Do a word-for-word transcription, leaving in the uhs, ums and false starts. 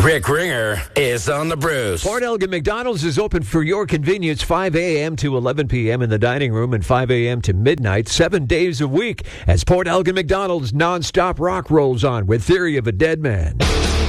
Rick Ringer is on the Bruce. Port Elgin McDonald's is open for your convenience five a.m. to eleven p.m. in the dining room and five a.m. to midnight, seven days a week, as Port Elgin McDonald's nonstop rock rolls on with Theory of a Dead Man.